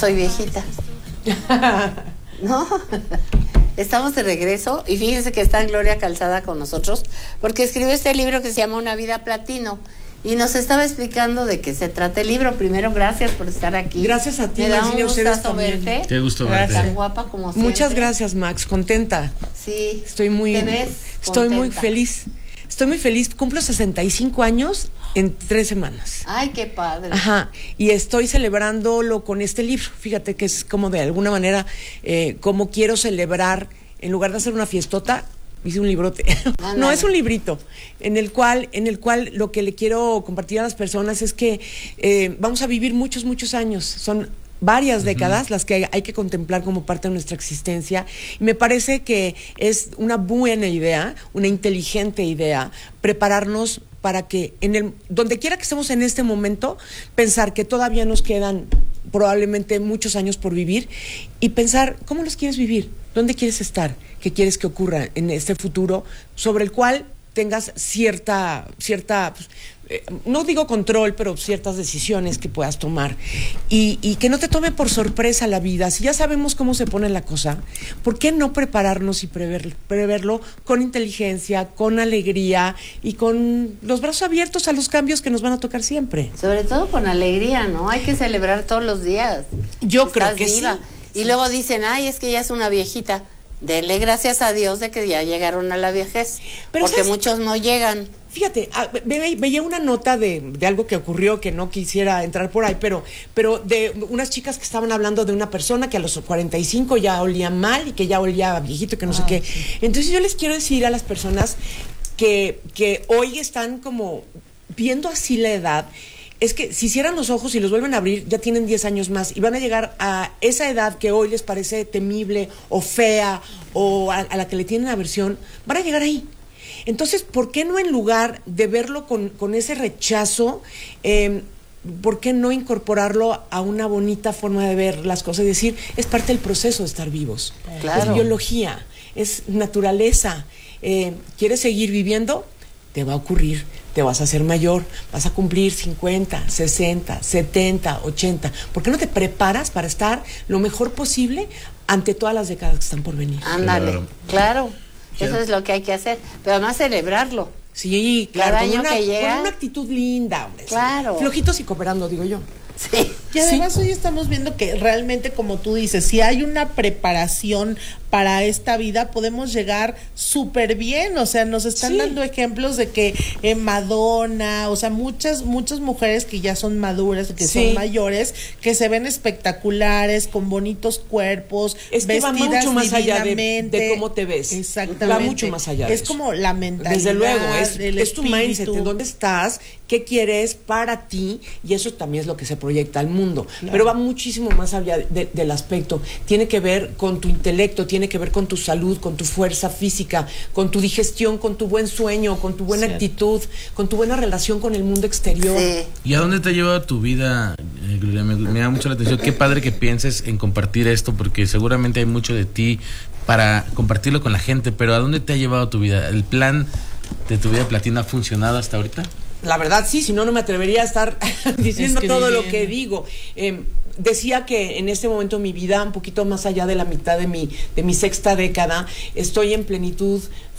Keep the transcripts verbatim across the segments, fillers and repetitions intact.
soy viejita. ¿No? Estamos de regreso y fíjense que está Gloria Calzada con nosotros porque escribió este libro que se llama Una vida platino y nos estaba explicando de qué se trata el libro. Primero, gracias por estar aquí. Gracias a ti, Me da Max, un y a ustedes gustazo también. verte. Qué gusto verte. Tan guapa como siempre. Muchas gracias, Max, contenta. Sí. Estoy muy ¿Te ves Estoy contenta? muy feliz. Estoy muy feliz, cumplo sesenta y cinco años en tres semanas. Ay, qué padre. Ajá, y estoy celebrándolo con este libro. Fíjate que es como de alguna manera, eh, como quiero celebrar, en lugar de hacer una fiestota, hice un librote. Ah, no, es un librito, en el cual, en el cual lo que le quiero compartir a las personas es que eh, vamos a vivir muchos, muchos años. Son varias uh-huh. décadas las que hay, hay que contemplar como parte de nuestra existencia. Y me parece que es una buena idea, una inteligente idea, prepararnos para que en el donde quiera que estemos en este momento, pensar que todavía nos quedan probablemente muchos años por vivir y pensar cómo los quieres vivir, dónde quieres estar, qué quieres que ocurra en este futuro, sobre el cual tengas cierta, cierta pues, eh, no digo control, pero ciertas decisiones que puedas tomar y, y que no te tome por sorpresa la vida. Si ya sabemos cómo se pone la cosa, ¿por qué no prepararnos y prever, preverlo con inteligencia, con alegría y con los brazos abiertos a los cambios que nos van a tocar siempre? Sobre todo con alegría, ¿no? Hay que celebrar todos los días. Yo Estás creo que viva. sí. Y luego dicen, ay, es que ya es una viejita. Denle gracias a Dios de que ya llegaron a la vejez, pero porque ¿sabes? Muchos no llegan. Fíjate, ve, veía una nota de, de algo que ocurrió que no quisiera entrar por ahí, pero, pero de unas chicas que estaban hablando de una persona que a los cuarenta y cinco ya olía mal y que ya olía viejito, que no ah, sé qué. Sí. Entonces yo les quiero decir a las personas que, que hoy están como viendo así la edad, es que si cierran los ojos y los vuelven a abrir, ya tienen diez años más y van a llegar a esa edad que hoy les parece temible o fea o a, a la que le tienen aversión, van a llegar ahí. Entonces, ¿por qué no en lugar de verlo con, con ese rechazo, eh, por qué no incorporarlo a una bonita forma de ver las cosas? Es decir, es parte del proceso de estar vivos. Claro. Es biología, es naturaleza. Eh, ¿Quieres seguir viviendo? Te va a ocurrir. Te vas a hacer mayor, vas a cumplir cincuenta, sesenta, setenta, ochenta. ¿Por qué no te preparas para estar lo mejor posible ante todas las décadas que están por venir? Ándale, claro. claro. Eso es lo que hay que hacer, pero además celebrarlo. Sí, claro, Cada con año una, que llega, con una actitud linda, hombre. Claro. Sí. Flojitos y cooperando, digo yo. Sí. Y además sí. hoy estamos viendo que realmente, como tú dices, si hay una preparación para esta vida, podemos llegar súper bien. O sea, nos están sí. dando ejemplos de que eh, Madonna, o sea, muchas muchas mujeres que ya son maduras, que sí. son mayores, que se ven espectaculares, con bonitos cuerpos, es que vestidas va mucho más allá de, de cómo te ves. Exactamente. Va mucho más allá de Es eso. como la mentalidad. Desde luego, es, el es tu mindset, en dónde estás, qué quieres para ti, y eso también es lo que se proyecta al mundo. Claro. Pero va muchísimo más allá de, de, del aspecto. Tiene que ver con tu intelecto, tiene que ver con tu salud, con tu fuerza física, con tu digestión, con tu buen sueño, con tu buena sí. actitud, con tu buena relación con el mundo exterior. Sí. ¿Y a dónde te ha llevado tu vida, eh, Gloria? Me, me da mucho la atención. Qué padre que pienses en compartir esto, porque seguramente hay mucho de ti para compartirlo con la gente, pero ¿a dónde te ha llevado tu vida? ¿El plan de tu vida platino ha funcionado hasta ahorita? La verdad sí, si no, no me atrevería a estar diciendo todo lo que digo. Eh, decía que en este momento de mi vida, un poquito más allá de la mitad de mi, de mi sexta década, estoy en plenitud,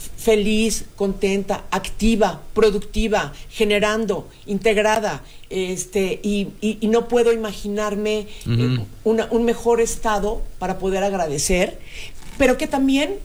feliz, contenta, activa, productiva, generando, integrada, este, y, y, y no puedo imaginarme uh-huh. eh, una, un mejor estado para poder agradecer, pero que también,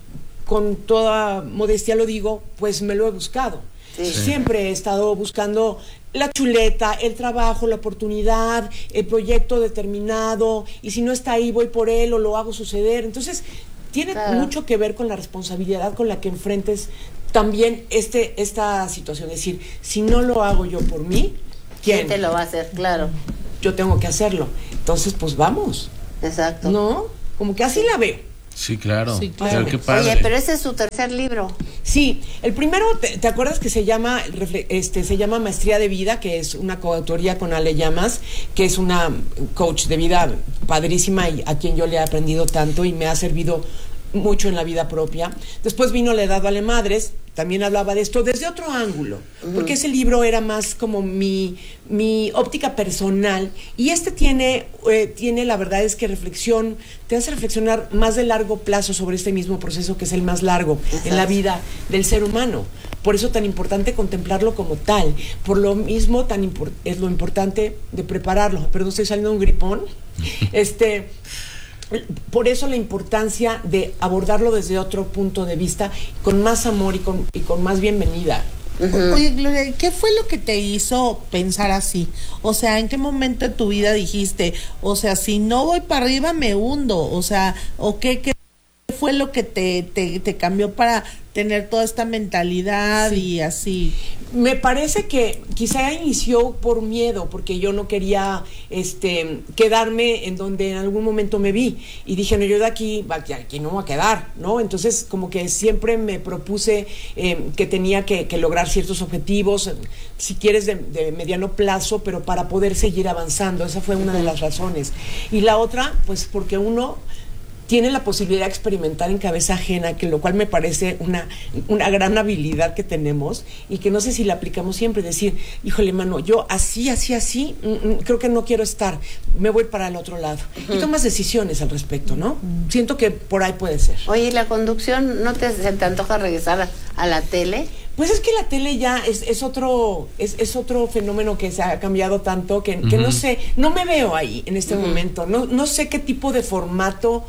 con toda modestia lo digo, pues me lo he buscado. Sí. Siempre he estado buscando la chuleta, el trabajo, la oportunidad, el proyecto determinado, y si no está ahí voy por él o lo hago suceder. Entonces tiene claro. mucho que ver con la responsabilidad con la que enfrentes también este esta situación. Es decir, si no lo hago yo por mí, ¿quién? ¿Quién te lo va a hacer? Claro. Yo tengo que hacerlo. Entonces, pues vamos. Exacto. ¿No? Como que así sí. la veo. Sí, claro. Sí, claro. Pero qué padre. Oye, pero ese es su tercer libro. Sí, el primero, ¿te, te acuerdas que se llama este se llama Maestría de Vida, que es una coautoría con Ale Llamas, que es una coach de vida padrísima y a quien yo le he aprendido tanto y me ha servido mucho en la vida propia? Después vino La Edad Vale Madres, también hablaba de esto desde otro ángulo, uh-huh. porque ese libro era más como mi, mi óptica personal, y este tiene, eh, tiene, la verdad es que reflexión, te hace reflexionar más de largo plazo sobre este mismo proceso que es el más largo uh-huh. en la vida del ser humano. Por eso tan importante contemplarlo como tal, por lo mismo tan impor- es lo importante de prepararlo. Perdón, estoy saliendo de un gripón. este... Por eso la importancia de abordarlo desde otro punto de vista, con más amor y con, y con más bienvenida. Uh-huh. Oye, Gloria, ¿qué fue lo que te hizo pensar así? O sea, ¿en qué momento de tu vida dijiste, o sea, si no voy para arriba me hundo? O sea, ¿o qué, qué fue lo que te, te, te cambió para tener toda esta mentalidad sí. y así? Me parece que quizá inició por miedo, porque yo no quería este quedarme en donde en algún momento me vi, y dije, no, yo de aquí, aquí no voy a quedar, ¿no? Entonces, como que siempre me propuse eh, que tenía que, que lograr ciertos objetivos, si quieres de, de mediano plazo, pero para poder seguir avanzando. Esa fue una de las razones. Y la otra, pues porque uno tiene la posibilidad de experimentar en cabeza ajena, que lo cual me parece una, una gran habilidad que tenemos, y que no sé si la aplicamos siempre, decir, híjole, mano, yo así, así, así, mm, creo que no quiero estar, me voy para el otro lado. Uh-huh. Y tomas decisiones al respecto, ¿no? Uh-huh. Siento que por ahí puede ser. Oye, ¿y la conducción no te, se te antoja regresar a, a la tele? Pues es que la tele ya es, es otro es, es otro fenómeno que se ha cambiado tanto que, uh-huh. que no sé, no me veo ahí en este uh-huh. momento, no, no sé qué tipo de formato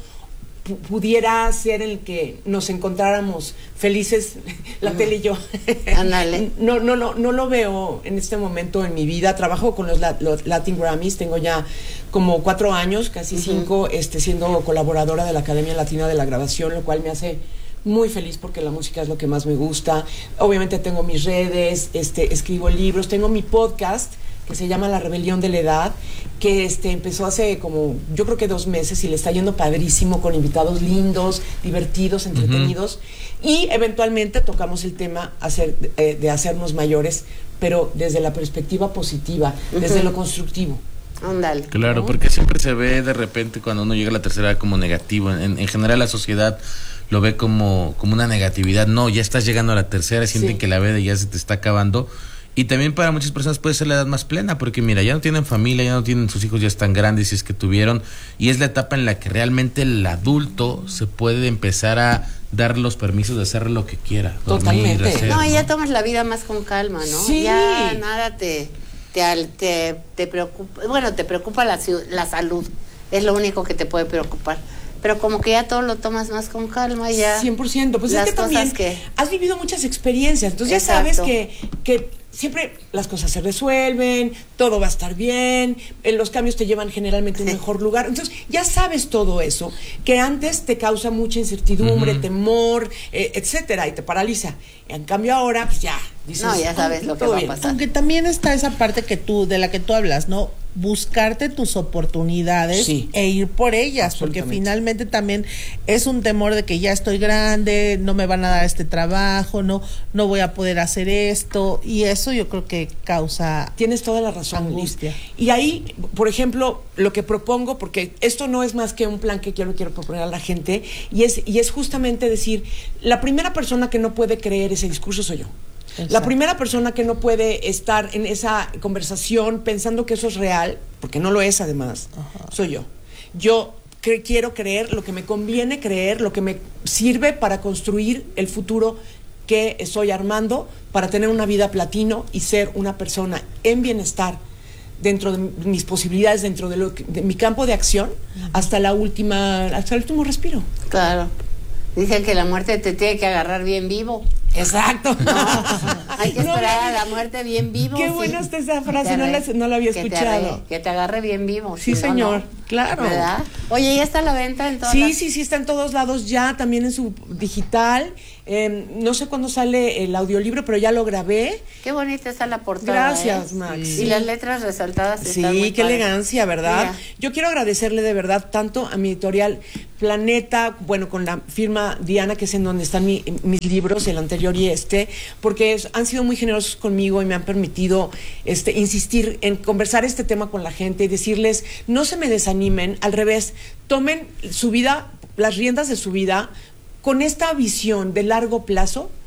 pudiera ser el que nos encontráramos felices la uh-huh. tele y yo. Ándale. no, no, no, no lo veo en este momento en mi vida. Trabajo con los, los Latin Grammys, tengo ya como cuatro años, casi uh-huh. cinco, este, siendo colaboradora de la Academia Latina de la Grabación, lo cual me hace muy feliz porque la música es lo que más me gusta. Obviamente tengo mis redes, este, escribo libros, tengo mi podcast que se llama La Rebelión de la Edad, que este empezó hace como, yo creo que dos meses, y le está yendo padrísimo, con invitados lindos, divertidos, entretenidos, uh-huh. y eventualmente tocamos el tema hacer, eh, de hacernos mayores, pero desde la perspectiva positiva, uh-huh. desde lo constructivo. Ándale. Claro, ¿no? Porque siempre se ve de repente cuando uno llega a la tercera edad como negativo. En, en general la sociedad lo ve como, como una negatividad. No, ya estás llegando a la tercera, sienten sí. que la vida ya se te está acabando. Y también para muchas personas puede ser la edad más plena, porque mira, ya no tienen familia, ya no tienen, sus hijos ya están grandes si es que tuvieron, y es la etapa en la que realmente el adulto se puede empezar a dar los permisos de hacer lo que quiera. Totalmente. Dormir, hacer, no, y ya ¿no? tomas la vida más con calma, ¿no? Sí. Ya nada te te, te, te preocupa, bueno, te preocupa la, la salud, es lo único que te puede preocupar. Pero como que ya todo lo tomas más con calma, ya. cien por ciento. Pues es que también que... has vivido muchas experiencias, entonces Exacto. ya sabes que, que siempre las cosas se resuelven, todo va a estar bien, los cambios te llevan generalmente a un mejor lugar. Entonces ya sabes todo eso, que antes te causa mucha incertidumbre, uh-huh. temor, eh, etcétera, y te paraliza. En cambio ahora, pues ya, dices, no, ya sabes lo que va a pasar. Aunque también está esa parte que tú, de la que tú hablas, ¿no? Buscarte tus oportunidades sí. e ir por ellas, porque finalmente también es un temor de que ya estoy grande, no me van a dar este trabajo, no no voy a poder hacer esto, y eso yo creo que causa tienes toda la razón, angustia. Y ahí, por ejemplo, lo que propongo, porque esto no es más que un plan que quiero quiero proponer a la gente, y es y es justamente decir, la primera persona que no puede creer ese discurso soy yo. Exacto. La primera persona que no puede estar en esa conversación pensando que eso es real, porque no lo es además, Ajá. soy yo. Yo cre- quiero creer lo que me conviene creer, lo que me sirve para construir el futuro que estoy armando, para tener una vida platino y ser una persona en bienestar dentro de mis posibilidades, dentro de, lo que, de mi campo de acción, uh-huh. hasta la última, hasta el último respiro. Claro. Dicen que la muerte te tiene que agarrar bien vivo. Exacto. No, hay que esperar no, a la muerte bien vivo. Qué sí. buena está esa frase, no la, no la había que escuchado. Te agarre, que te agarre bien vivo. Sí, si señor, no, no. claro. ¿Verdad? Oye, ¿ya está a la venta en todas Sí, las... sí, sí, está en todos lados ya, también en su digital. Eh, no sé cuándo sale el audiolibro, pero ya lo grabé. Qué bonita está la portada. Gracias, ¿eh? Max. Sí. Y las letras resaltadas sí, están muy qué padres. elegancia, ¿verdad? Mira. Yo quiero agradecerle de verdad tanto a mi editorial Planeta, bueno, con la firma Diana, que es en donde están mi, mis libros, el anterior y este, porque es, han sido muy generosos conmigo y me han permitido este, insistir en conversar este tema con la gente y decirles, no se me desanimen, al revés, tomen su vida, las riendas de su vida, con esta visión de largo plazo,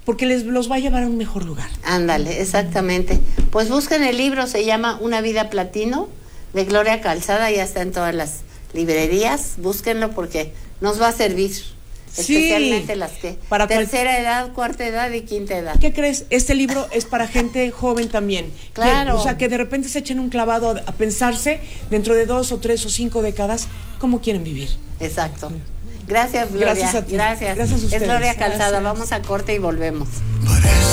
porque les los va a llevar a un mejor lugar. Ándale, exactamente. Pues busquen el libro, se llama Una vida platino, de Gloria Calzada, ya está en todas las librerías, búsquenlo porque nos va a servir. Sí, especialmente las que para tercera cual... edad, cuarta edad y quinta edad. ¿Qué crees? Este libro es para gente joven también. Claro. Que, o sea, que de repente se echen un clavado a, a pensarse dentro de dos o tres o cinco décadas cómo quieren vivir. Exacto. Gracias, Gloria. Gracias a ti. Gracias. Gracias a ustedes. Es Gloria Calzada. Gracias. Vamos a corte y volvemos. Parece